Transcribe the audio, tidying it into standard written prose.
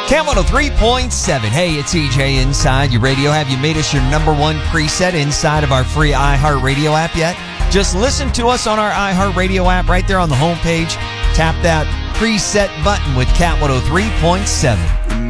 Cat 103.7. Hey, it's EJ inside your radio. Have you made us your number one preset inside of our free iHeartRadio app yet? Just listen to us on our iHeartRadio app right there on the homepage. Tap that preset button with Cat 103.7.